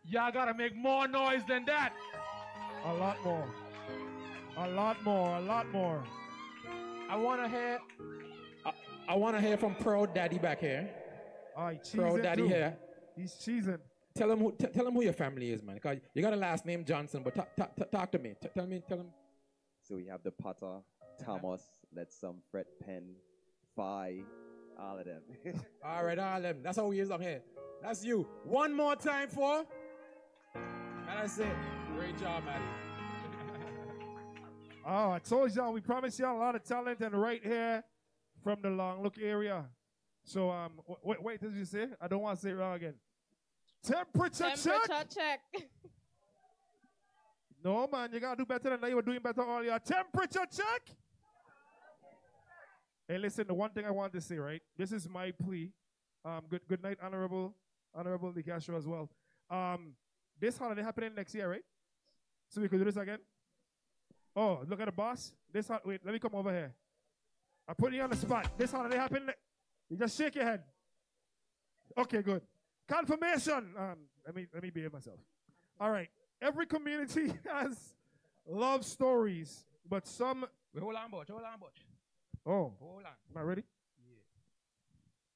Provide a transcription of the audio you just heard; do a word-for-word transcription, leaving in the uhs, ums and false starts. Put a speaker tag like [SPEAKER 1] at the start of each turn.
[SPEAKER 1] Y'all gotta make more noise than that.
[SPEAKER 2] A lot more. A lot more. A lot more.
[SPEAKER 3] I wanna hear. I, I wanna hear from Pro Daddy back here.
[SPEAKER 2] All right,
[SPEAKER 3] Pro
[SPEAKER 2] cheesing
[SPEAKER 3] Daddy
[SPEAKER 2] too.
[SPEAKER 3] here.
[SPEAKER 2] He's cheesing.
[SPEAKER 3] Tell him who. T- tell him who your family is, man. Cause you got a last name Johnson, but talk, talk, talk to me. T- tell me. Tell him.
[SPEAKER 4] So we have the Potter, Thomas, let's some Fred Penn, Phi, all of them.
[SPEAKER 3] All right, all of them. That's how we is on here. That's you. One more time for. And that's it. Great job, man.
[SPEAKER 2] Oh, I told y'all, we promised y'all a lot of talent and right here from the Long Look area. So, um, w- wait, wait, did you say? I don't want to say it wrong again. Temperature,
[SPEAKER 5] Temperature
[SPEAKER 2] check.
[SPEAKER 5] check.
[SPEAKER 2] No, man, you got to do better than that. You were doing better earlier. Temperature check. Hey, listen, the one thing I want to say, right? This is my plea. Um, good good night, Honorable, Honorable De Castro as well. Um, this holiday happening next year, right? So we could do this again? Oh, look at the boss. This ho- wait, let me come over here. I put you on the spot. This holiday happen. Ne- you just shake your head. Okay, good. Confirmation. Um, let me let me behave myself. All right. Every community has love stories, but some.
[SPEAKER 1] Wait, hold on, Butch. Hold on, Butch.
[SPEAKER 2] Oh,
[SPEAKER 1] Hold on.
[SPEAKER 2] am I ready?